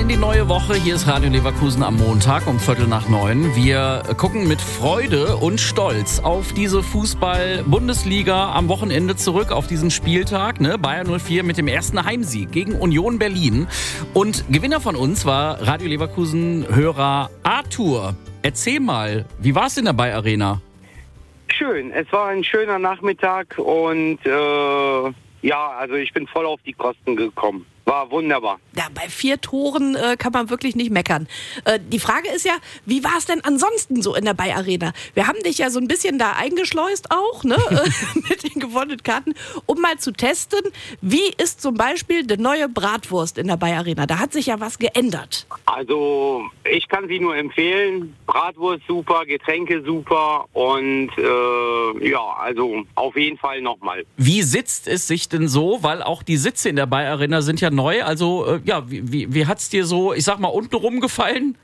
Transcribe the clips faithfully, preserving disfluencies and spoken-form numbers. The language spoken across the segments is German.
in die neue Woche. Hier ist Radio Leverkusen am Montag um Viertel nach neun. Wir gucken mit Freude und Stolz auf diese Fußball-Bundesliga am Wochenende zurück, auf diesen Spieltag. Ne? Bayern null vier mit dem ersten Heimsieg gegen Union Berlin. Und Gewinner von uns war Radio Leverkusen-Hörer Arthur. Erzähl mal, wie war es in der Bayer Arena? Schön, es war ein schöner Nachmittag und äh, ja, also ich bin voll auf die Kosten gekommen. War wunderbar. Ja, bei vier Toren äh, kann man wirklich nicht meckern. Äh, die Frage ist ja, wie war es denn ansonsten so in der Bayer Arena? Wir haben dich ja so ein bisschen da eingeschleust auch, ne, mit den gewonnenen Karten, um mal zu testen, wie ist zum Beispiel die neue Bratwurst in der Bayer Arena? Da hat sich ja was geändert. Also ich kann sie nur empfehlen. Bratwurst super, Getränke super und äh, ja, also auf jeden Fall nochmal. Wie sitzt es sich denn so? Weil auch die Sitze in der Bayer Arena sind ja neu. Also äh, ja, wie, wie, wie hat es dir so, ich sag mal, untenrum gefallen?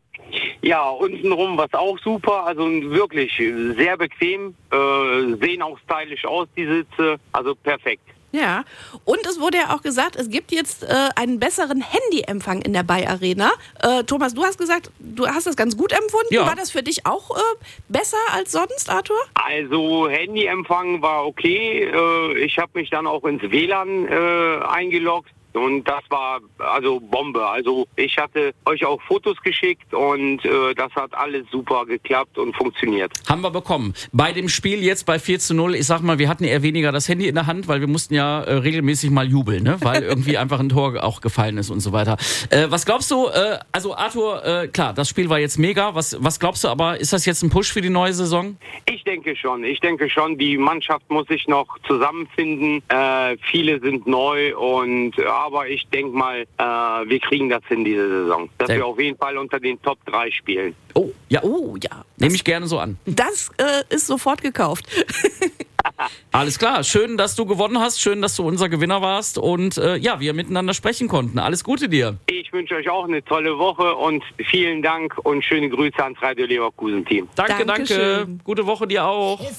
Ja, untenrum war es auch super. Also wirklich sehr bequem. Äh, sehen auch stylisch aus, die Sitze. Also perfekt. Ja, und es wurde ja auch gesagt, es gibt jetzt äh, einen besseren Handyempfang in der Bayer Arena. Äh, Thomas, du hast gesagt, du hast das ganz gut empfunden. Ja. War das für dich auch äh, besser als sonst, Arthur? Also Handyempfang war okay. Äh, ich habe mich dann auch ins W L A N äh, eingeloggt. Und das war also Bombe. Also ich hatte euch auch Fotos geschickt und äh, das hat alles super geklappt und funktioniert. Haben wir bekommen. Bei dem Spiel jetzt bei vier zu null, ich sag mal, wir hatten eher weniger das Handy in der Hand, weil wir mussten ja äh, regelmäßig mal jubeln, ne? Weil irgendwie einfach ein Tor auch gefallen ist und so weiter. Äh, was glaubst du, äh, also Arthur, äh, klar, das Spiel war jetzt mega. Was, was glaubst du aber, ist das jetzt ein Push für die neue Saison? Ich denke schon. Ich denke schon, die Mannschaft muss sich noch zusammenfinden. Äh, viele sind neu und äh, aber ich denke mal, äh, wir kriegen das hin diese Saison. Dass Sehr wir auf jeden Fall unter den Top drei spielen. Oh, ja. Oh ja. Nehme ich gerne so an. Das äh, ist sofort gekauft. Alles klar, schön, dass du gewonnen hast, schön, dass du unser Gewinner warst und äh, ja, wir miteinander sprechen konnten. Alles Gute dir. Ich wünsche euch auch eine tolle Woche und vielen Dank und schöne Grüße ans Radio Leverkusen Team. Danke, danke. Dankeschön. Gute Woche dir auch.